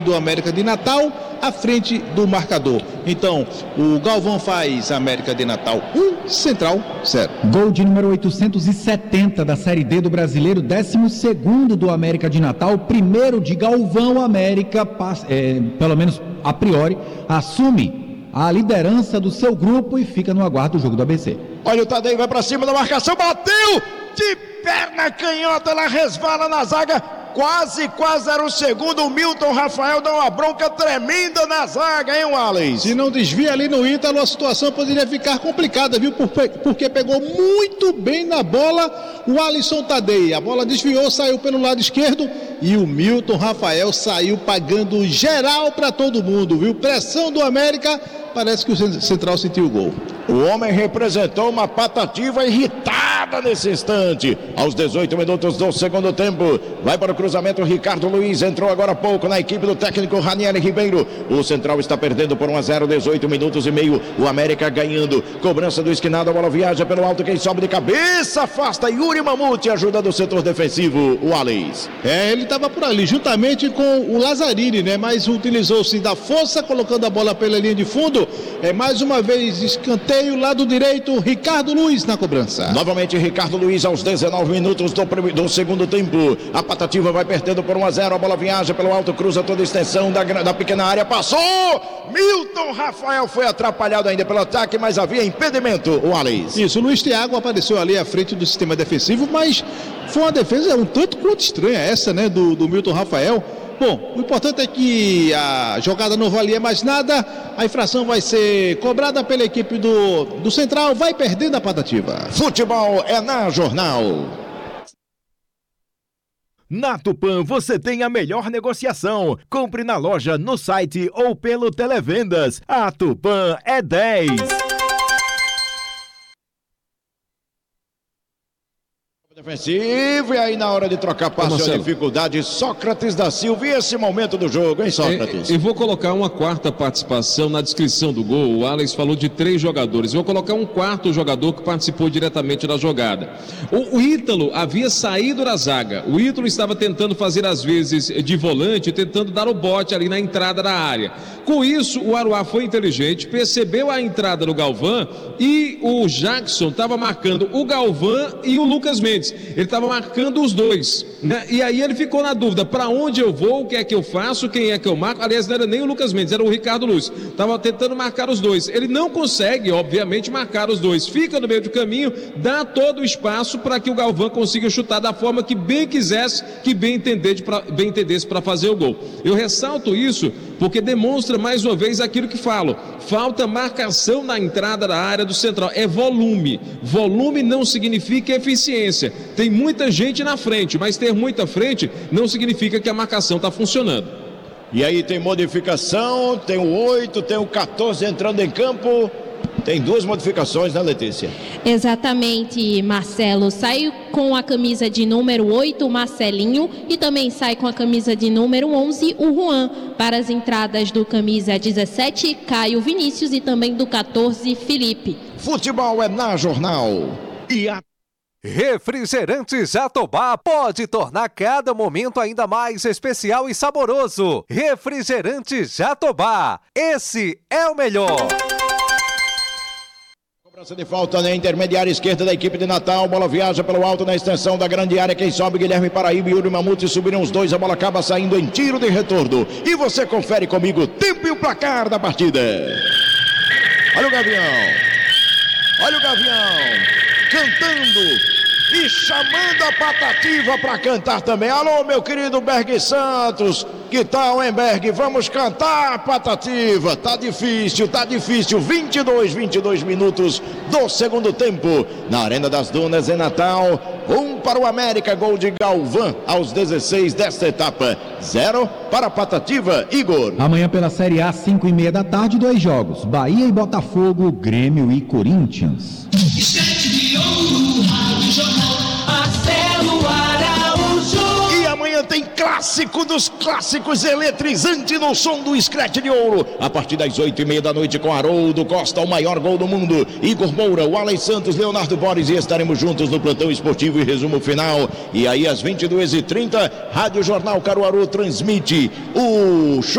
do América de Natal à frente do marcador. Então, o Galvão faz América de Natal 1, Central 0. Gol de número 870 da Série D do Brasileiro, 12º do América de Natal, primeiro de Galvão. América, pelo menos a priori, assume a liderança do seu grupo e fica no aguardo do jogo do ABC. Olha o Tadei, vai pra cima da marcação, bateu de perna canhota, ela resvala na zaga. Quase era o segundo. O Milton Rafael dá uma bronca tremenda na zaga, hein, Wallace? Se não desvia ali no Ítalo, a situação poderia ficar complicada, viu? Porque pegou muito bem na bola o Alisson Tadei. A bola desviou, saiu pelo lado esquerdo e o Milton Rafael saiu pagando geral para todo mundo, viu? Pressão do América, parece que o Central sentiu o gol. O homem representou uma Patativa irritada nesse instante. Aos 18 minutos do segundo tempo, vai para o cruzamento, Ricardo Luiz entrou agora há pouco na equipe do técnico Ranieri Ribeiro. O Central está perdendo por 1-0, 18 minutos e meio, o América ganhando. Cobrança do esquinado, a bola viaja pelo alto, quem sobe de cabeça, afasta Yuri Mamute, ajuda do setor defensivo, o Wallace. Ele estava por ali, juntamente com o Lazzarini, né? Mas utilizou-se da força, colocando a bola pela linha de fundo. Mais uma vez, escanteio, lado direito, Ricardo Luiz na cobrança. Novamente, Ricardo Luiz aos 19 minutos do segundo tempo. A Patativa vai perdendo por 1-0, a bola viaja pelo alto, cruza toda a extensão da pequena área, passou! Milton Rafael foi atrapalhado ainda pelo ataque, mas havia impedimento, o Wallace. Isso, o Luiz Thiago apareceu ali à frente do sistema defensivo, mas foi uma defesa um tanto quanto estranha essa, né, do Milton Rafael. Bom, o importante é que a jogada não valia mais nada, a infração vai ser cobrada pela equipe do Central, vai perdendo a Patativa. Futebol é na Jornal. Na Tupã você tem a melhor negociação. Compre na loja, no site ou pelo Televendas. A Tupã é 10. Defensivo, e aí na hora de trocar passe, a dificuldade, Sócrates da Silva, e esse momento do jogo, hein, Sócrates? Eu vou colocar uma quarta participação na descrição do gol. O Alex falou de 3 jogadores, eu vou colocar um quarto jogador que participou diretamente da jogada. O Ítalo havia saído da zaga, o Ítalo estava tentando fazer às vezes de volante, tentando dar o bote ali na entrada da área. Com isso, o Aruá foi inteligente, percebeu a entrada do Galvão e o Jackson estava marcando o Galvão e o Lucas Mendes. Ele estava marcando os dois, né? E aí ele ficou na dúvida, para onde eu vou, o que é que eu faço, quem é que eu marco. Aliás, não era nem o Lucas Mendes, era o Ricardo Luiz, estava tentando marcar os dois. Ele não consegue, obviamente, marcar os dois, fica no meio do caminho, dá todo o espaço para que o Galvão consiga chutar da forma que bem quisesse, que bem entendesse para fazer o gol. Eu ressalto isso porque demonstra mais uma vez aquilo que falo: falta marcação na entrada da área do Central, é volume. Volume não significa eficiência. Tem muita gente na frente, mas ter muita frente não significa que a marcação está funcionando. E aí tem modificação, tem o 8, tem o 14 entrando em campo. Tem 2 modificações, né, Letícia? Exatamente, Marcelo. Sai com a camisa de número 8, o Marcelinho, e também sai com a camisa de número 11, o Juan. Para as entradas do camisa 17, Caio Vinícius, e também do 14, Felipe. Futebol é na Jornal. E a Refrigerante Jatobá pode tornar cada momento ainda mais especial e saboroso. Refrigerante Jatobá, esse é o melhor. Cobrança de falta na intermediária esquerda da equipe de Natal, bola viaja pelo alto na extensão da grande área, quem sobe Guilherme Paraíba e Yuri Mamute, subiram os dois, a bola acaba saindo em tiro de retorno. E você confere comigo o tempo e o placar da partida. Olha o Gavião, cantando e chamando a Patativa para cantar também. Alô, meu querido Berg Santos, que tal, hein, Berg? Vamos cantar, Patativa. Tá difícil. 22 minutos do segundo tempo na Arena das Dunas, em Natal. 1 para o América, gol de Galvão aos 16 desta etapa. 0 para a Patativa, Igor. Amanhã pela Série A, 5h30 da tarde, 2 jogos: Bahia e Botafogo, Grêmio e Corinthians. E amanhã tem clássico dos clássicos, eletrizante no som do Scratch de Ouro, a partir das 8h30 da noite, com Haroldo Costa, o maior gol do mundo, Igor Moura, o Alex Santos, Leonardo Borges, e estaremos juntos no plantão esportivo e resumo final. E aí às 22h30, Rádio Jornal Caruaru transmite o show